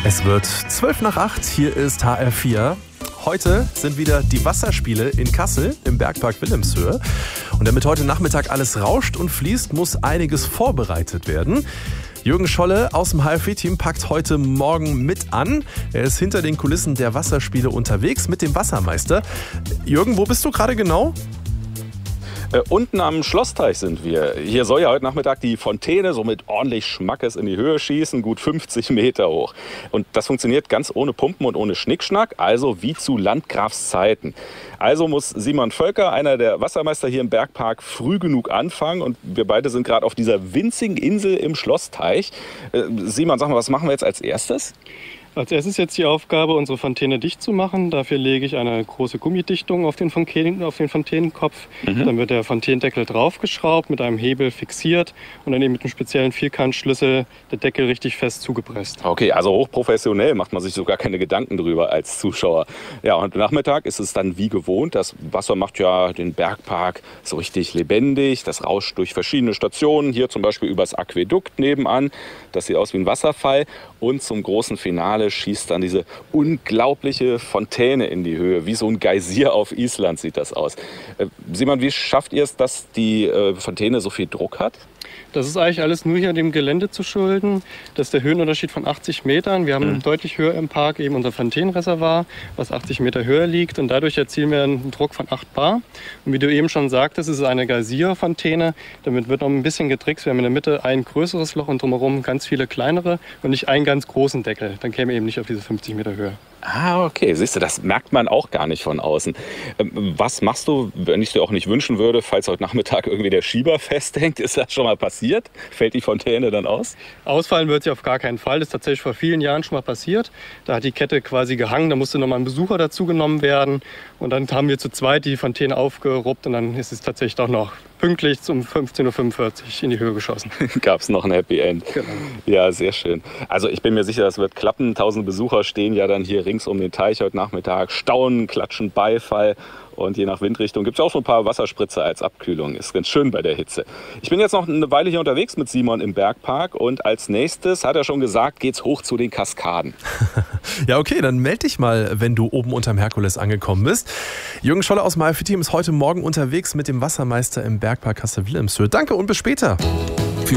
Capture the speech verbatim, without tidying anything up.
Es wird zwölf nach acht, hier ist H R vier. Heute sind wieder die Wasserspiele in Kassel im Bergpark Wilhelmshöhe. Und damit heute Nachmittag alles rauscht und fließt, muss einiges vorbereitet werden. Jürgen Scholle aus dem H R vier-Team packt heute Morgen mit an. Er ist hinter den Kulissen der Wasserspiele unterwegs mit dem Wassermeister. Jürgen, wo bist du gerade genau? Äh, unten am Schlossteich sind wir. Hier soll ja heute Nachmittag die Fontäne so mit ordentlich Schmackes in die Höhe schießen, gut fünfzig Meter hoch. Und das funktioniert ganz ohne Pumpen und ohne Schnickschnack, also wie zu Landgrafszeiten. Also muss Simon Völker, einer der Wassermeister hier im Bergpark, früh genug anfangen. Und wir beide sind gerade auf dieser winzigen Insel im Schlossteich. Äh, Simon, sag mal, was machen wir jetzt als erstes? Als erstes jetzt die Aufgabe, unsere Fontäne dicht zu machen. Dafür lege ich eine große Gummidichtung auf den, Fontänen, auf den Fontänenkopf. Mhm. Dann wird der Fontändeckel draufgeschraubt, mit einem Hebel fixiert und dann eben mit einem speziellen Vierkantschlüssel der Deckel richtig fest zugepresst. Okay, also hochprofessionell, macht man sich so gar keine Gedanken drüber als Zuschauer. Ja, und Nachmittag ist es dann wie gewohnt. Das Wasser macht ja den Bergpark so richtig lebendig. Das rauscht durch verschiedene Stationen. Hier zum Beispiel übers Aquädukt nebenan. Das sieht aus wie ein Wasserfall. Und zum großen Finale schießt dann diese unglaubliche Fontäne in die Höhe. Wie so ein Geysir auf Island sieht das aus. Äh, Simon, wie schafft ihr es, dass die äh, Fontäne so viel Druck hat? Das ist eigentlich alles nur hier dem Gelände zu schulden. Das ist der Höhenunterschied von achtzig Metern. Wir haben mhm. deutlich höher im Park eben unser Fontänenreservoir, was achtzig Meter höher liegt. Und dadurch erzielen wir einen Druck von acht Bar. Und wie du eben schon sagtest, ist es eine Geysir-Fontäne. Damit wird noch ein bisschen getrickst. Wir haben in der Mitte ein größeres Loch und drumherum ganz viele kleinere und nicht einen ganz großen Deckel. Dann käme eben nicht auf diese fünfzig Meter Höhe. Ah, okay. Siehst du, das merkt man auch gar nicht von außen. Was machst du, wenn ich dir auch nicht wünschen würde, falls heute Nachmittag irgendwie der Schieber festhängt? Ist das schon mal passiert? Fällt die Fontäne dann aus? Ausfallen wird sie auf gar keinen Fall. Das ist tatsächlich vor vielen Jahren schon mal passiert. Da hat die Kette quasi gehangen. Da musste nochmal ein Besucher dazu genommen werden. Und dann haben wir zu zweit die Fontäne aufgeruppt. Und dann ist es tatsächlich doch noch pünktlich um fünfzehn Uhr fünfundvierzig in die Höhe geschossen. Gab es noch ein Happy End. Genau. Ja, sehr schön. Also ich bin mir sicher, das wird klappen. Tausend Besucher stehen ja dann hier rings um den Teich heute Nachmittag, staunen, klatschen Beifall. Und je nach Windrichtung gibt es auch so ein paar Wasserspritzer als Abkühlung. Ist ganz schön bei der Hitze. Ich bin jetzt noch eine Weile hier unterwegs mit Simon im Bergpark. Und als nächstes, hat er schon gesagt, geht's hoch zu den Kaskaden. Ja, okay, dann melde dich mal, wenn du oben unterm Herkules angekommen bist. Jürgen Scholle aus dem H R vier-Team ist heute Morgen unterwegs mit dem Wassermeister im Bergpark Kassel-Wilhelmshöhe. Danke und bis später.